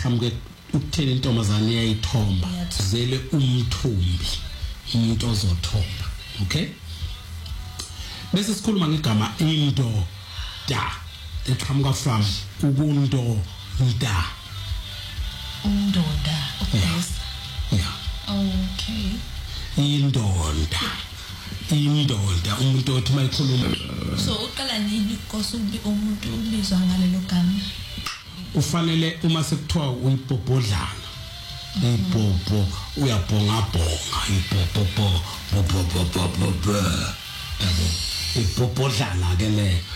mhlambe ukuthela intombazane iyayithomba zele umthombi umuntu ozothomba. Okay, bese sikhuluma ngegama indoda eqhamuka from undoda. Yeah. Okay. Indoda umuntu othi mayikhuluma. So uqala nini kosubi umuntu ubizwa ngalelo gama? Ufanele uma sekuthiwa uyibhobhodlana. Ibhobho uyabhonga ibhobho. Ibhobhodlana ke le.